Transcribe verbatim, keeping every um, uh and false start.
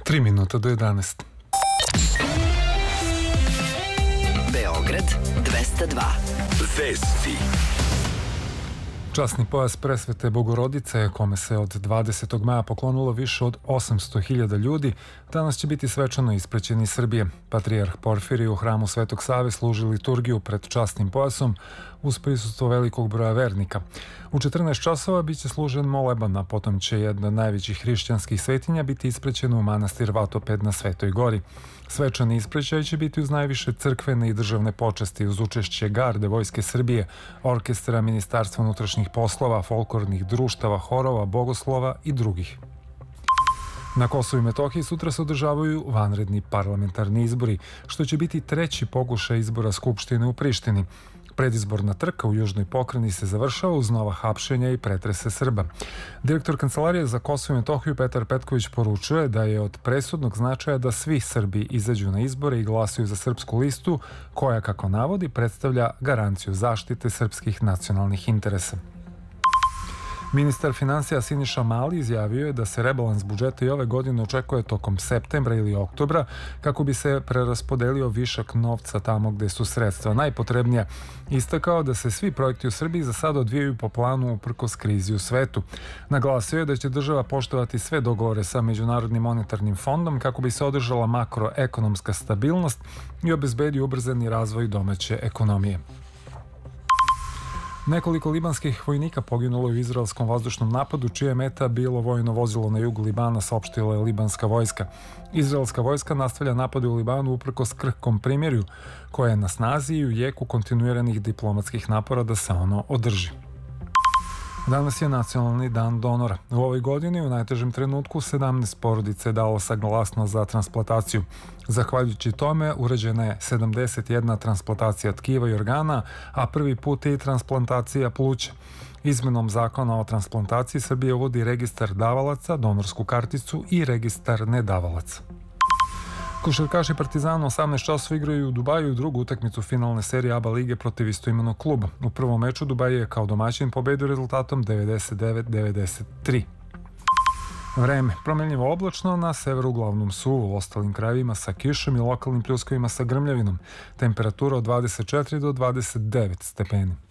Tri minuta do jedanaest. Beograd dvesta dva. Vesti. Časni pojas presvete Bogorodice, kome se od dvadesetog maja poklonilo više od osamsto hiljada ljudi, danas će biti svečano ispraćen iz Srbije. Patrijarh Porfirije u hramu Svetog Save služi liturgiju pred časnim pojasom uz prisustvo velikog broja vernika. U četrnaest časova biće služen moleban, a potom će jedna od najvećih hrišćanskih svetinja biti ispraćena u manastir Vatoped na Svetoj Gori. Svečani ispraćaj će biti uz najviše crkvene i državne počasti, uz učešće garde Vojske Srbije, orkestra Ministarstva unutrašnjih poslova, folklornih društava, horova, bogoslova i drugih. Na Kosovu i Metohiji sutra se održavaju vanredni parlamentarni izbori, što će biti treći pokušaj izbora Skupštine u Prištini. Predizborna trka u južnoj pokrajini se završava uz nova hapšenja i pretrese Srba. Direktor Kancelarije za Kosovo i Metohiju Petar Petković poručuje da je od presudnog značaja da svi Srbi izađu na izbore i glasaju za srpsku listu, koja, kako navodi, predstavlja garanciju zaštite srpskih nacionalnih interesa. Ministar finansija Siniša Mali izjavio je da se rebalans budžeta i ove godine očekuje tokom septembra ili oktobra kako bi se preraspodelio višak novca tamo gde su sredstva najpotrebnija. Istakao da se svi projekti u Srbiji za sada odvijaju po planu uprkos krizi u svetu. Naglasio je da će država poštovati sve dogovore sa Međunarodnim monetarnim fondom kako bi se održala makroekonomska stabilnost i obezbedio ubrzani razvoj domaće ekonomije. Nekoliko libanskih vojnika poginulo je u izraelskom vazdušnom napadu, čija je meta bilo vojno vozilo na jugu Libana, saopštila je libanska vojska. Izraelska vojska nastavlja napade u Libanu uprkos krhkom primirju, koje je na snazi i u jeku kontinuiranih diplomatskih napora da se ono održi. Danas je Nacionalni dan donora. U ovoj godini u najtežem trenutku sedamnaest porodica je dalo saglasnost za transplantaciju. Zahvaljujući tome urađena je sedamdeset jedna transplantacija tkiva i organa, a prvi put je i transplantacija pluća. Izmenom zakona o transplantaciji Srbija uvodi registar davalaca, donorsku karticu i registar nedavalaca. Košarkaši Partizana osamnaest časova igraju u Dubaju drugu utakmicu finalne serije A B A lige protiv istoimenog kluba. U prvom meču Dubaj je kao domaćin pobedio rezultatom devedeset devet devedeset tri. Vreme. Promenljivo oblačno, na severu uglavnom suvo, u ostalim krajevima sa kišom i lokalnim pljuskovima sa grmljavinom. Temperatura od dvadeset četiri do dvadeset devet stepeni.